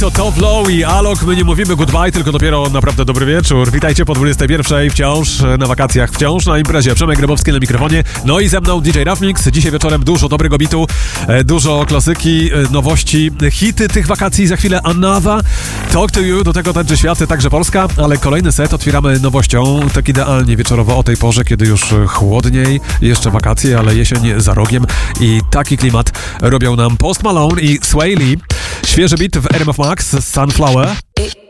To Flow i Alok, my nie mówimy goodbye, tylko dopiero naprawdę dobry wieczór. Witajcie po 21, wciąż na wakacjach, wciąż na imprezie. Przemek Grabowski na mikrofonie, no i ze mną DJ Rafmix. Dzisiaj wieczorem dużo dobrego bitu, dużo klasyki, nowości, hity tych wakacji. Za chwilę Another, Talk to You, do tego tańczy świat, także Polska, ale kolejny set otwieramy nowością, tak idealnie wieczorowo o tej porze, kiedy już chłodniej, jeszcze wakacje, ale jesień za rogiem i taki klimat robią nam Post Malone i Sway Lee. Świeży beat w RMF Max, Sunflower.